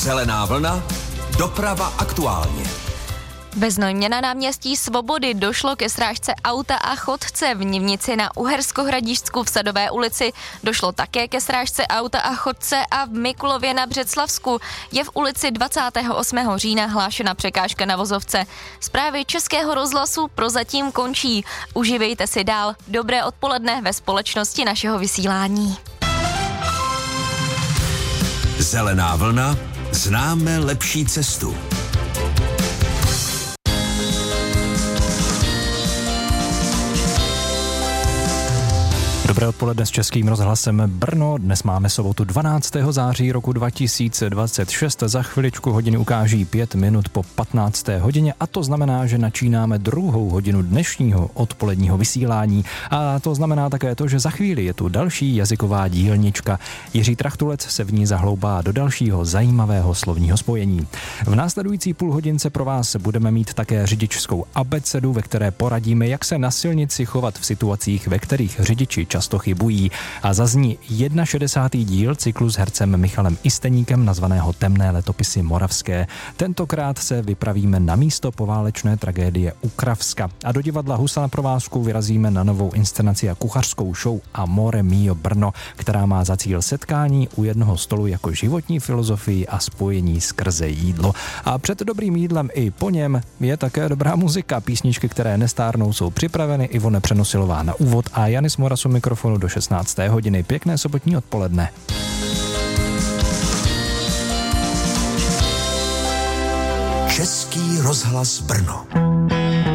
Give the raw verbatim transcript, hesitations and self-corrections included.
Zelená vlna, doprava aktuálně. Ve Znojmě na náměstí Svobody došlo ke srážce auta a chodce. V Nivnici na Uherskohradišťsku v Sadové ulici došlo také ke srážce auta a chodce a v Mikulově na Břeclavsku je v ulici dvacátého osmého října hlášena překážka na vozovce. Zprávy Českého rozhlasu prozatím končí. Uživejte si dál. Dobré odpoledne ve společnosti našeho vysílání. Zelená vlna, známe lepší cestu. Dobré odpoledne s Českým rozhlasem Brno. Dnes máme sobotu dvanáctého září roku dva tisíce dvacet šest. Za chviličku hodiny ukáží pět minut po patnácté hodině a to znamená, že načínáme druhou hodinu dnešního odpoledního vysílání. A to znamená také to, že za chvíli je tu další jazyková dílnička. Jiří Trachtulec se v ní zahloubá do dalšího zajímavého slovního spojení. V následující půlhodince pro vás budeme mít také řidičskou abecedu, ve které poradíme, jak se na silnici chovat v situacích, ve kterých řidiči často chybují. A zazní šedesátý první díl cyklu s hercem Michalem Isteníkem nazvaného Temné letopisy moravské. Tentokrát se vypravíme na místo poválečné tragédie u Kravska. A do divadla Husa na provázku vyrazíme na novou inscenaci a kuchařskou show Amore Mio Brno, která má za cíl setkání u jednoho stolu jako životní filozofii a spojení skrze jídlo. A před dobrým jídlem i po něm je také dobrá muzika. Písničky, které nestárnou, jsou připraveny. Ivone Přenosilová na úvod a Janis Moras u mikrofonu do šestnácté hodiny. Pěkné sobotní odpoledne. Český rozhlas Brno.